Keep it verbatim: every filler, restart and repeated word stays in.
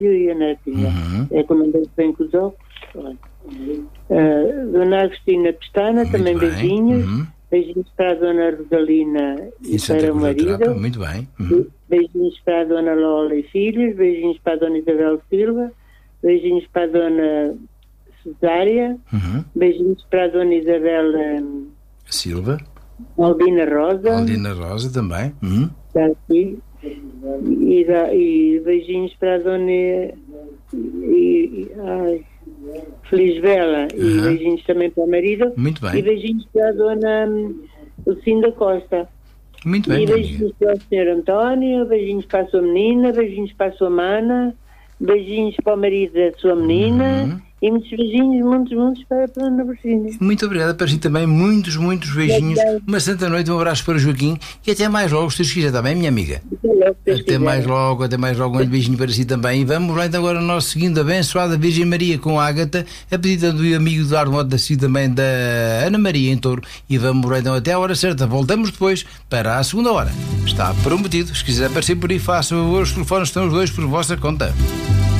e a netinha. Uhum. É como andei bem com os óculos. Uh, Dona Agostina Pestana, muito também bem. Beijinhos. Uhum. Beijinhos para a Dona Rosalina e, e para o marido. Trapa. Muito bem. Uhum. Beijinhos para a Dona Lola e filhos. Beijinhos para a Dona Isabel Silva. Beijinhos para a Dona Cesária. Uhum. Beijinhos para a Dona Isabel um, Silva. Aldina Rosa. Aldina Rosa também. Uhum. Está aqui. E, e beijinhos para a Dona e, e, ai, Feliz Bela. Uhum. E beijinhos também para o marido. Muito bem. E beijinhos para a Dona Lucinda Costa. Muito bem. E beijinhos para o senhor António. Beijinhos para a sua menina. Beijinhos para a sua mana. Beijinhos para o marido da sua menina. Uhum. E muitos beijinhos, muitos, muitos para a Dona Virgínia. Muito obrigada, para si também. Muitos, muitos beijinhos. Uma santa noite, um abraço para o Joaquim. E até mais logo, se Deus quiser, está bem, minha amiga? Logo, até quiser. mais logo, até mais logo. Um beijinho para si também. E vamos lá então agora ao nosso segundo abençoada Virgem Maria com a Ágata, a pedido do amigo Eduardo Mota, assim também da Ana Maria em Touro. E vamos lá então até a hora certa. Voltamos depois para a segunda hora. Está prometido. Se quiser aparecer por aí, faça. Os telefones estão os dois por vossa conta.